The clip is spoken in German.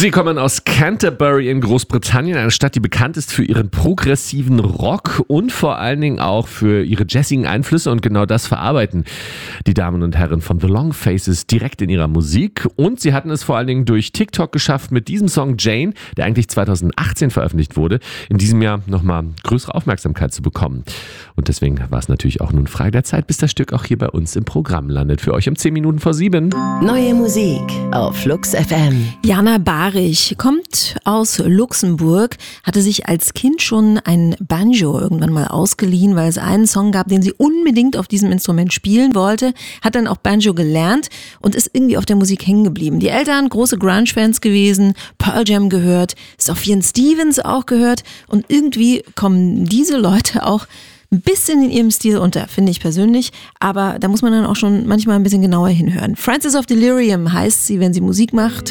Sie kommen aus Canterbury in Großbritannien, eine Stadt, die bekannt ist für ihren progressiven Rock und vor allen Dingen auch für ihre jazzigen Einflüsse, und genau das verarbeiten die Damen und Herren von The Long Faces direkt in ihrer Musik, und sie hatten es vor allen Dingen durch TikTok geschafft, mit diesem Song Jane, der eigentlich 2018 veröffentlicht wurde, in diesem Jahr nochmal größere Aufmerksamkeit zu bekommen. Und deswegen war es natürlich auch nun Frage der Zeit, bis das Stück auch hier bei uns im Programm landet. Für euch um 10 Minuten vor 7. Neue Musik auf Flux FM. Jana Barich kommt aus Luxemburg, hatte sich als Kind schon ein Banjo irgendwann mal ausgeliehen, weil es einen Song gab, den sie unbedingt auf diesem Instrument spielen wollte, hat dann auch Banjo gelernt und ist irgendwie auf der Musik hängen geblieben. Die Eltern, große Grunge-Fans gewesen, Pearl Jam gehört, Sufjan Stevens auch gehört, und irgendwie kommen diese Leute auch ein bisschen in ihrem Stil unter, finde ich persönlich, aber da muss man dann auch schon manchmal ein bisschen genauer hinhören. Frances of Delirium heißt sie, wenn sie Musik macht.